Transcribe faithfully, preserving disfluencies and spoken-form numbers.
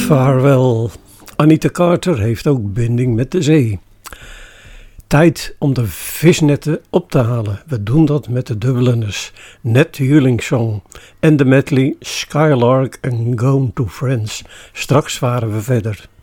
Vaarwel. Anita Carter heeft ook binding met de zee. Tijd om de visnetten op te halen. We doen dat met de Dubliners. Ned Hurlingsong en de medley Skylark and Gone to Friends. Straks varen we verder.